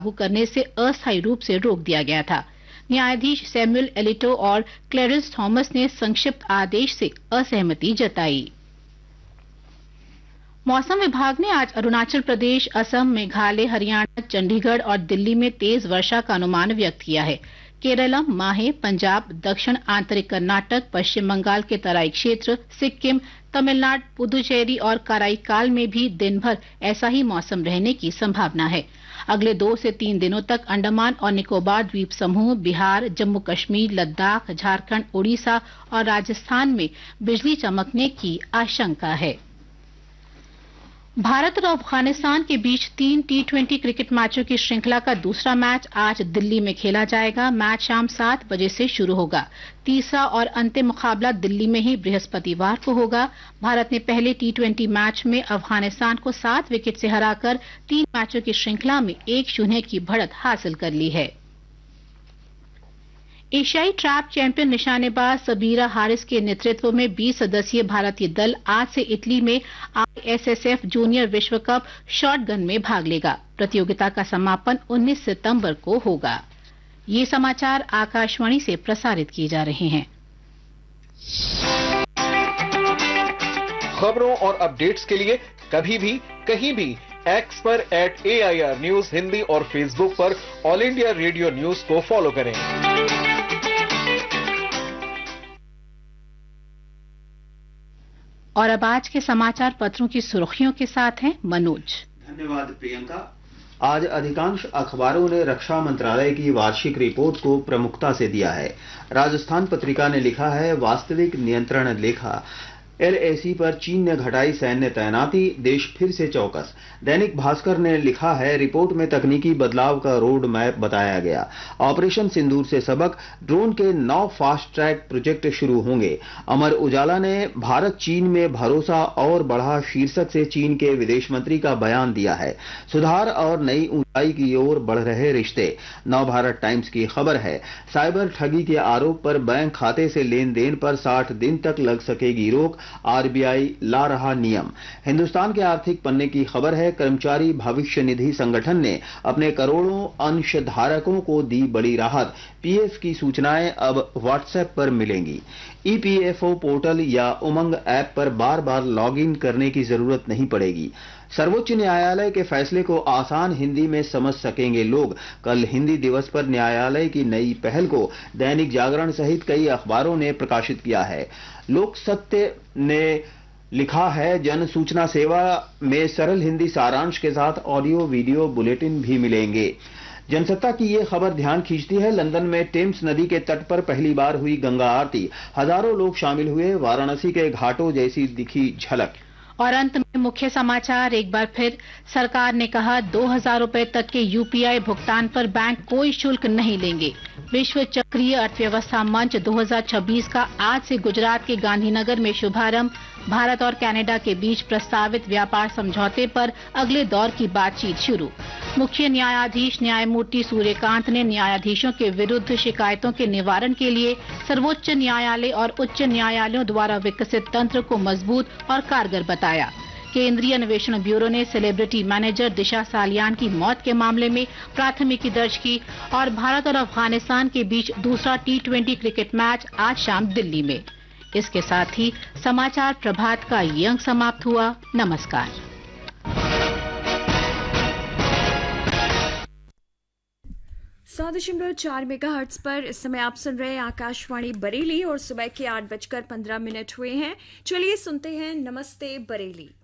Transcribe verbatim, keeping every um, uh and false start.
लागू करने से अस्थायी रूप से रोक दिया गया था। न्यायाधीश सैमुअल एलिटो और क्लेरेंस थॉमस ने संक्षिप्त आदेश से असहमति जताई। मौसम विभाग ने आज अरुणाचल प्रदेश, असम, मेघालय, हरियाणा, चंडीगढ़ और दिल्ली में तेज वर्षा का अनुमान व्यक्त किया है। केरलम, माहे, पंजाब, दक्षिण आंतरिक कर्नाटक, पश्चिम बंगाल के तराई क्षेत्र, सिक्किम, तमिलनाडु, पुदुचेरी और कराईकाल में भी दिन भर ऐसा ही मौसम रहने की संभावना है। अगले दो से तीन दिनों तक अंडमान और निकोबार द्वीप समूह, बिहार, जम्मू कश्मीर, लद्दाख, झारखंड, ओडिशा और राजस्थान में बिजली चमकने की आशंका है। भारत और अफगानिस्तान के बीच तीन टी ट्वेंटी क्रिकेट मैचों की श्रृंखला का दूसरा मैच आज दिल्ली में खेला जाएगा। मैच शाम सात बजे से शुरू होगा। तीसरा और अंतिम मुकाबला दिल्ली में ही बृहस्पतिवार को होगा। भारत ने पहले टी ट्वेंटी मैच में अफगानिस्तान को सात विकेट से हराकर तीन मैचों की श्रृंखला में एक शून्य की बढ़त हासिल कर ली है। एशियाई ट्रैप चैंपियन निशानेबाज सबीरा हारिस के नेतृत्व में बीस सदस्यीय भारतीय दल आज से इटली में आईएसएसएफ जूनियर विश्व कप शॉटगन में भाग लेगा। प्रतियोगिता का समापन उन्नीस सितंबर को होगा। ये समाचार आकाशवाणी से प्रसारित किए जा रहे हैं। खबरों और अपडेट्स के लिए कभी भी कहीं भी एक्स पर eight A I R news Hindi और फेसबुक पर ऑल इंडिया रेडियो न्यूज को फॉलो करें। और अब आज के समाचार पत्रों की सुर्खियों के साथ हैं मनोज। धन्यवाद प्रियंका। आज अधिकांश अखबारों ने रक्षा मंत्रालय की वार्षिक रिपोर्ट को प्रमुखता से दिया है। राजस्थान पत्रिका ने लिखा है, वास्तविक नियंत्रण रेखा एलएसी पर चीन ने घटाई सैन्य तैनाती, देश फिर से चौकस। दैनिक भास्कर ने लिखा है, रिपोर्ट में तकनीकी बदलाव का रोड मैप बताया गया। ऑपरेशन सिंदूर से सबक, ड्रोन के नौ फास्ट ट्रैक प्रोजेक्ट शुरू होंगे। अमर उजाला ने भारत चीन में भरोसा और बढ़ा शीर्षक से चीन के विदेश मंत्री का बयान दिया है। सुधार और नई ऊंचाई की ओर बढ़ रहे रिश्ते। नव भारत टाइम्स की खबर है, साइबर ठगी के आरोप पर बैंक खाते से लेन देन पर साठ दिन तक लग सकेगी रोक, आरबीआई ला रहा नियम। हिंदुस्तान के आर्थिक पन्ने की खबर है, कर्मचारी भविष्य निधि संगठन ने अपने करोड़ों अंशधारकों को दी बड़ी राहत। पीएफ की सूचनाएं अब व्हाट्सएप पर मिलेंगी। ईपीएफओ पोर्टल या उमंग ऐप पर बार बार लॉगिन करने की जरूरत नहीं पड़ेगी। सर्वोच्च न्यायालय के फैसले को आसान हिंदी में समझ सकेंगे लोग। कल हिंदी दिवस पर न्यायालय की नई पहल को दैनिक जागरण सहित कई अखबारों ने प्रकाशित किया है। लोक सत्य ने लिखा है, जन सूचना सेवा में सरल हिंदी सारांश के साथ ऑडियो वीडियो बुलेटिन भी मिलेंगे। जनसत्ता की ये खबर ध्यान खींचती है, लंदन में टेम्स नदी के तट पर पहली बार हुई गंगा आरती। हजारों लोग शामिल हुए, वाराणसी के घाटों जैसी दिखी झलक। और अंत में मुख्य समाचार एक बार फिर, सरकार ने कहा दो हजार रुपए तक के यूपीआई भुगतान पर बैंक कोई शुल्क नहीं लेंगे। विश्व चक्रीय अर्थव्यवस्था मंच दो हजार छब्बीस का आज से गुजरात के गांधीनगर में शुभारंभ। भारत और कनाडा के बीच प्रस्तावित व्यापार समझौते पर अगले दौर की बातचीत शुरू। मुख्य न्यायाधीश न्यायमूर्ति सूर्यकांत ने न्यायाधीशों के विरुद्ध शिकायतों के निवारण के लिए सर्वोच्च न्यायालय और उच्च न्यायालयों द्वारा विकसित तंत्र को मजबूत और कारगर बताया। केंद्रीय अन्वेषण ब्यूरो ने सेलिब्रिटी मैनेजर दिशा सालियान की मौत के मामले में प्राथमिकी दर्ज की। और भारत और अफगानिस्तान के बीच दूसरा टी ट्वेंटी क्रिकेट मैच आज शाम दिल्ली में। इसके साथ ही समाचार प्रभात का ये अंक समाप्त हुआ। नमस्कार। सौ दशमलव चार मेगाहर्ट्ज पर इस समय आप सुन रहे हैं आकाशवाणी बरेली और सुबह के आठ बजकर पंद्रह मिनट हुए हैं। चलिए सुनते हैं नमस्ते बरेली।